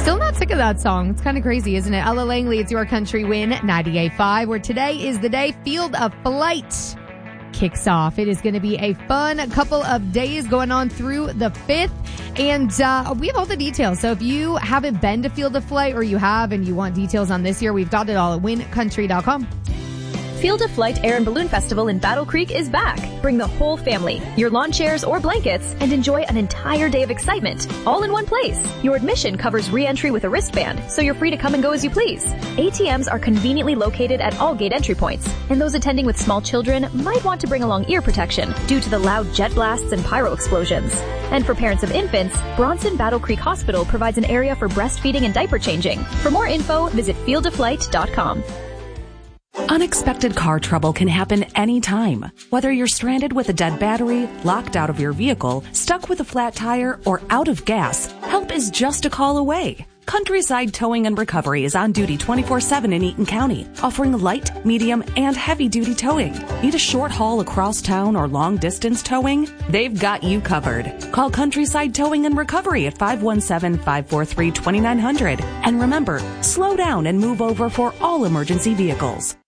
Still not sick of that song. It's kind of crazy, isn't it? Ella Langley, it's Your Country Win 98.5, where today is the day Field of Flight kicks off. It is going to be a fun couple of days going on through the 5th. And we have all the details. So if you haven't been to Field of Flight, or you have and you want details on this year, we've got it all at wincountry.com. Field of Flight Air and Balloon Festival in Battle Creek is back. Bring the whole family, your lawn chairs or blankets, and enjoy an entire day of excitement, all in one place. Your admission covers re-entry with a wristband, so you're free to come and go as you please. ATMs are conveniently located at all gate entry points, and those attending with small children might want to bring along ear protection due to the loud jet blasts and pyro explosions. And for parents of infants, Bronson Battle Creek Hospital provides an area for breastfeeding and diaper changing. For more info, visit fieldofflight.com. Unexpected car trouble can happen anytime. Whether you're stranded with a dead battery, locked out of your vehicle, stuck with a flat tire, or out of gas, help is just a call away. Countryside Towing and Recovery is on duty 24/7 in Eaton County, offering light, medium, and heavy-duty towing. Need a short haul across town or long-distance towing? They've got you covered. Call Countryside Towing and Recovery at 517-543-2900. And remember, slow down and move over for all emergency vehicles.